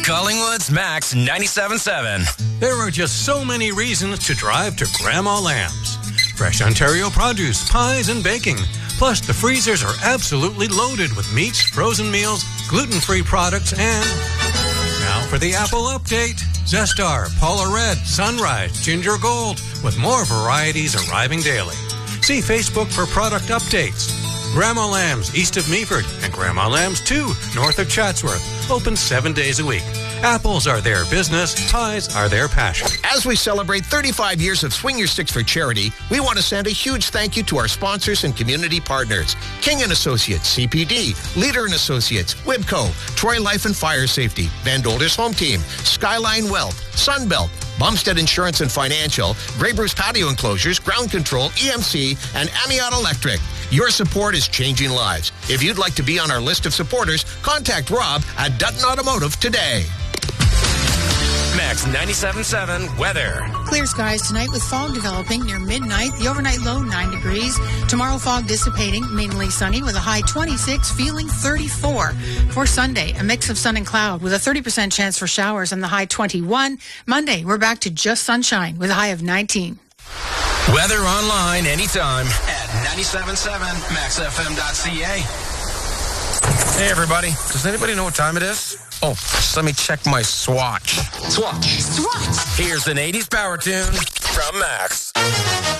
Collingwood's Max 97.7. There are just so many reasons to drive to Grandma Lamb's. Fresh Ontario produce, pies, and baking. Plus, the freezers are absolutely loaded with meats, frozen meals, gluten-free products, and... Now for the Apple update. Zestar, Paula Red, Sunrise, Ginger Gold, with more varieties arriving daily. See Facebook for product updates. Grandma Lamb's east of Meaford and Grandma Lamb's 2 north of Chatsworth. Open 7 days a week. Apples are their business. Pies are their passion. As we celebrate 35 years of Swing Your Sticks for charity, we want to send a huge thank you to our sponsors and community partners. King & Associates, CPD, Leader & Associates, Wibco, Troy Life and Fire Safety, Van Dolders Home Team, Skyline Wealth, Sunbelt, Bumstead Insurance and Financial, Grey Bruce Patio Enclosures, Ground Control, EMC, and Amiot Electric. Your support is changing lives. If you'd like to be on our list of supporters, contact Rob at Dutton Automotive today. Max 97.7 weather. Clear skies tonight with fog developing near midnight. The overnight low 9 degrees. Tomorrow fog dissipating, mainly sunny with a high 26, feeling 34. For Sunday, a mix of sun and cloud with a 30% chance for showers and the high 21. Monday, we're back to just sunshine with a high of 19. Weather online anytime at 97.7maxfm.ca. Hey everybody, does anybody know what time it is? Oh, just let me check my swatch. Swatch. Here's an 80s power tune from Max.